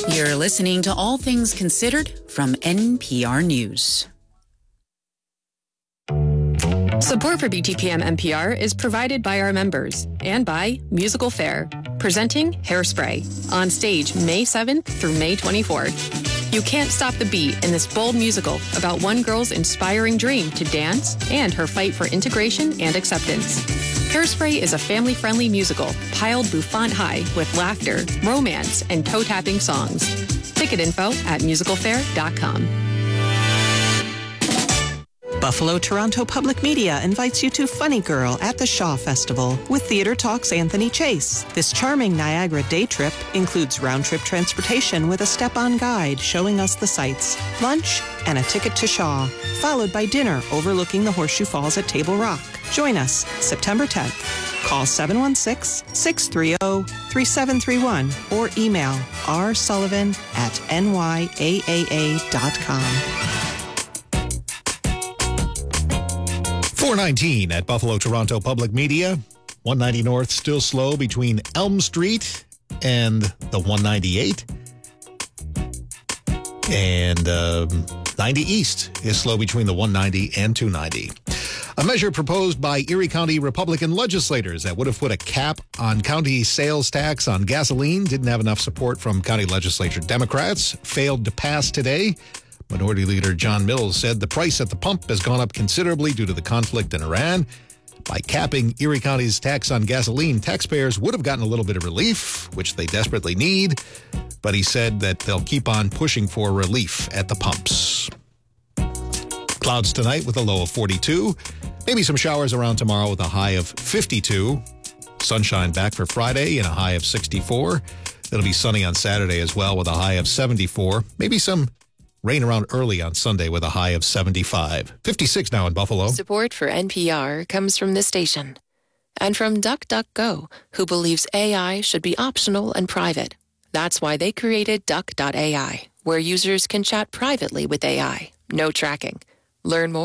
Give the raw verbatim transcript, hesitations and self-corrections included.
You're listening to All Things Considered from N P R News. Support for B T P M N P R is provided by our members and by Musical Fair, presenting Hairspray, on stage May seventh through May twenty-fourth. You can't stop the beat in this bold musical about one girl's inspiring dream to dance and her fight for integration and acceptance. Hairspray is a family-friendly musical piled bouffant high with laughter, romance, and toe-tapping songs. Ticket info at musical fair dot com. Buffalo Toronto Public Media invites you to Funny Girl at the Shaw Festival with Theatre Talk's Anthony Chase. This charming Niagara day trip includes round-trip transportation with a step-on guide showing us the sights, lunch, and a ticket to Shaw, followed by dinner overlooking the Horseshoe Falls at Table Rock. Join us September tenth. Call seven one six, six three zero, three seven three one or email rsullivan at n y a a a dot com. four nineteen at Buffalo Toronto Public Media. one ninety North still slow between Elm Street and the one ninety-eight. And um, ninety East is slow between the one ninety and two ninety. A measure proposed by Erie County Republican legislators that would have put a cap on county sales tax on gasoline didn't have enough support from county legislature Democrats, failed to pass today. Minority Leader John Mills said the price at the pump has gone up considerably due to the conflict in Iran. By capping Erie County's tax on gasoline, taxpayers would have gotten a little bit of relief, which they desperately need. But he said that they'll keep on pushing for relief at the pumps. Clouds tonight with a low of forty-two. Maybe some showers around tomorrow with a high of fifty-two. Sunshine back for Friday and a high of sixty-four. It'll be sunny on Saturday as well with a high of seventy-four. Maybe some rain around early on Sunday with a high of seventy-five. fifty-six now in Buffalo. Support for N P R comes from this station and from DuckDuckGo, who believes A I should be optional and private. That's why they created Duck dot A I, where users can chat privately with A I. No tracking. Learn more